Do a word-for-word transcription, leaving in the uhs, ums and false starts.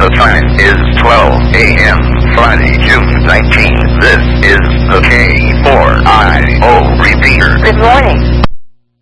The time is twelve a m Friday, June nineteenth. This is the K four I